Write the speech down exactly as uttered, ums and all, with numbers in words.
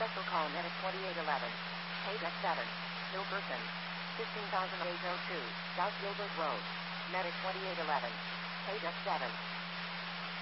Special call medic twenty-eight eleven. Page F seven. Hilkerson. fifteen thousand eight oh two. South Gilbert Road. Medic twenty-eight eleven. Page F seven.